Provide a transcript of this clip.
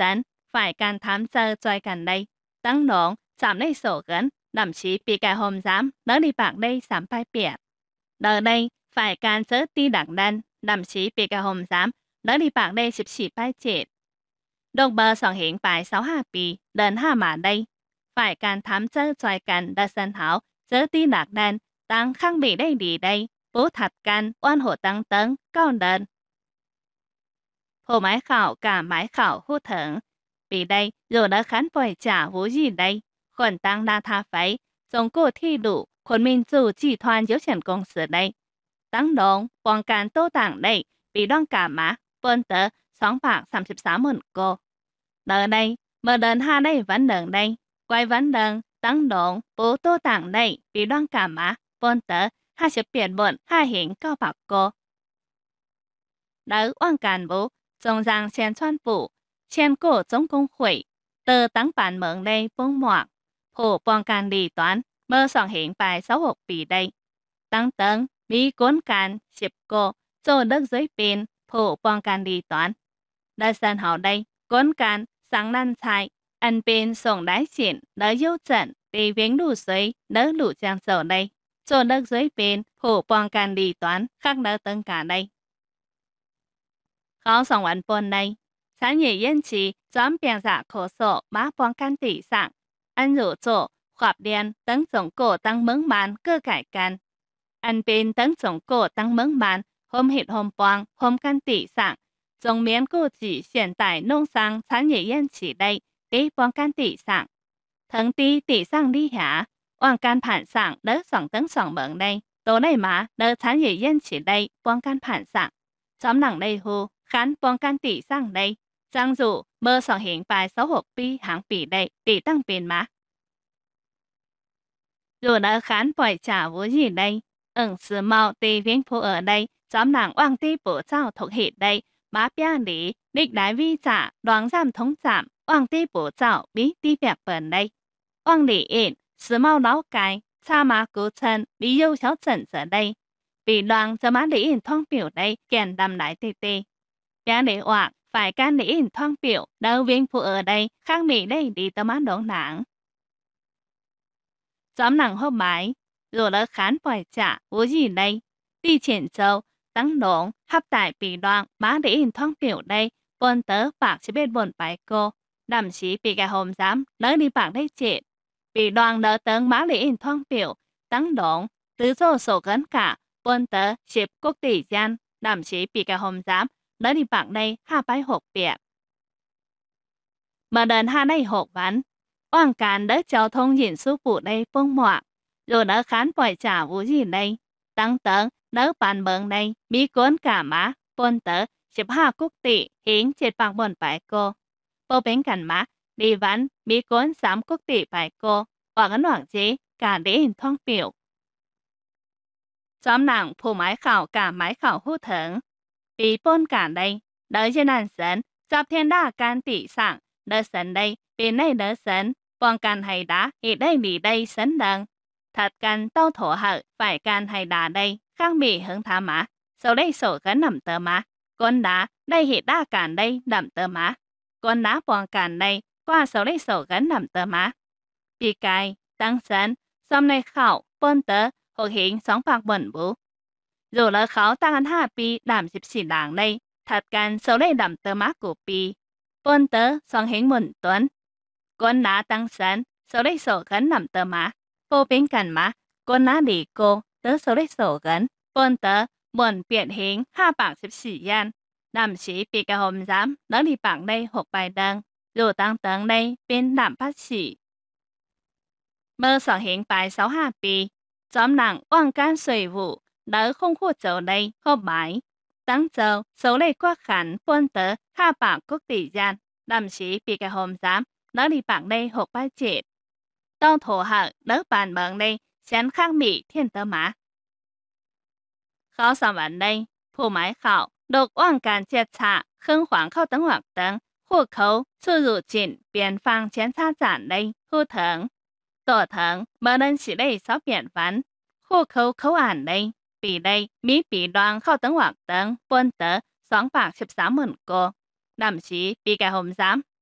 sẵn, phải can thám sơ choai cần đây. Tăng nộn, giảm đây sổ gấn, đậm chí bị cả hôm giám, đỡ đi bạc đây giảm bài biệt. Đỡ đây, phải can sơ ti đặc đân, đậm chí bị cả hôm giám, đỡ đi bạc đây xịp xịp bài chết. Đồng bờ sòng hiện bài 62 ปี, đền 5 mà đây. Phải can thám sơ choai cần đỡ sân hảo, sơ ti đặc đân, tăng kháng bị đây đi đây, bố thật can, oan hộ tăng tấn, cao đền. Hồ mái khảo cả mái khảo hô thưởng. Vì đây, rồi đã khán bòi trả vô gì đây. Khuẩn tăng đa tha phái, dòng cô thi đủ, khuẩn minh dù chỉ thoan yếu triển công sự đây. Tăng đồng, bóng cán tô tảng đây, vì đoan cả má, bơn tớ, 236 mượn cô. Đợi đây, mở đơn ha đây vấn đường đây. Quay vấn đường, tăng đồng, bố tô tảng đây, vì đoan cả má, bơn tớ, 20 biển bộn, 2 hiện cao bạc cô. Đỡ oan cán bố, dòng giang chen choan phủ, chen cổ giống công hội, tờ tăng bản mượn đây bông moạc, hồ bong can đi toán, mơ soạn hiện bài 66 ปีđây. Tăng tấn, mỹ cuốn can, xịp cô, dô đất dưới bên, hồ bong can đi toán. Đã sân hậu đây, cuốn can, sáng năn chạy, ăn bên sổng đáy xịn, đỡ yếu trận, bị viếng đủ dưới, đỡ đủ trang sổ đây. Dô đất dưới bên, hồ bong can đi toán, khác đỡ tân cả đây. Khảo xong完本này, sản业引起转变下口述马帮干地上，按入座、发电等总个等门慢各改干，按边等总个等门慢hôm hit hôm bang hôm干地上，总面估计现代农商产业引起的地帮干地上，藤地上地下，往干盘上得上等上门的，都内马得产业引起的帮干盘上，怎能内乎？khán bong can tỷ sang đây, giang dụ mơ sòng hiện bài 66 ปีhàngปีđây, tỷ tăng biến má. Dù đã khán bòi trả vô gì đây, sư mạo tỷ viên phụ ở đây, giám nàng oang tỷ bổ trao thuộc hệ đây, má bia lý, đích đái vi trả, đoàn giảm thống giảm, oang tỷ bổ trao bí tỷ bạc bẩn đây. Oang lý yên, sư mạo lão cái, cha má cứu chân, bí yêu cháu trần giờ đây. Vì đoàn cho má lý yên thông biểu đây, kèn đầm lại tê tê. Giá để hoặc phải can để in thoang biểu đâu viên phụ ở đây khác mỹ đây đi tấm án đón nặng. Gióm nặng hôm mái, rồi đã khán bòi trả vô gì đây. Đi triển châu, tăng đốn, hấp tại bị đoạn má để in thoang biểu đây, bồn tớ bạc sẽ bên bồn bài cô. Đầm chí bị cái hôm giám, lỡ đi bạc đây chết. Bị đoạn đỡ tấn má để in thoang biểu, tăng đốn, tứ dô sổ gắn cả, bồn tớ xếp quốc tỷ gian, đầm chí bị cái hôm giám, đỡ đi bạc đây 2 bài 6 biệt. Mở đơn 2 đây 6 vấn. Oan cán đỡ giao thông diễn số phụ đây phương moạc. Rồi đỡ khán bòi trả vũ gì đây. Tăng tấn đỡ bàn bận đây. Mỹ cuốn cả má. Bồn tớ 15 quốc tỷ hiến chết bằng bồn bài cô. Bố bên cạnh má. Đi vấn Mỹ cuốn 3 quốc tỷ bài cô. Hoặc ấn hoàng chế cả để hình thoáng biểu. Xóm nặng phụ mái khảo cả mái khảo hữu thưởng. Vì bôn cả đây, đỡ trên đàn sân, dọc thiên đa can tỷ sẵn, đỡ sân đây, bên này đỡ sân, bong can hay đá, thì đây đi đây sân đằng. Thật can tao thổ hợ, phải can hay đá đây, khác bị hứng thả má, sau đây sổ gắn nằm tờ má. Con đá, đây thì đa can đây nằm tờ má. Con đá bong can đây, qua sau đây sổ gắn nằm tờ má. Vì cái, tăng sân, xóm này khảo, bôn tớ, hộ hiện sống bạc bẩn bố. Dù là khảo tăng ăn 2 ปี đảm dịp xỉ đảng đây, thậtกันsau đây đảm tờ má củaปี. Bôn tớ, xong hình mụn tuấn. Con ná tăng sân, sau đây sổ gắn đảm tờ má. Bố bên cạnh má, con ná đi cô, tớ sau đây sổ gắn. Bôn tớ, mụn biện hình 2 bạc dịp xỉ gian. Đảm xỉ bị cả hôm giám, nó đi bảng đây 6 bài đăng. Dù tăng tấn đây, bên đảm phát xỉ. Mơ xong hình bài 62 ปี, gióm nặng oan can水vụ. Đỡ không khu châu đây, hôm mãi. Tăng châu, số này quá khẳng, bôn tớ, 2 bạc quốc tỷ gian. Đầm chí bị cái hôm giám, đỡ đi bạc đây 6 bài chết. Tao thổ hợ, đỡ bàn bận đây, chán khác mỹ thiên tớ má. Khảo xong vấn đây, phụ mái khảo, độc oan can chết xạ, khưng khoáng khâu tấn hoặc tấn, hộ khấu, su dụ chỉnh, biên phang chén xa giản đây, hư thưởng. Tổ thưởng, mở đơn chỉ đây 6 biện vấn, hộ khấu khấu ảnh đây. Vì đây, Mỹ bị đoàn khâu tấn hoặc tấn, bôn tớ, 2 bạc 13 mượn cô. Đầm chí bị cái hôm giám,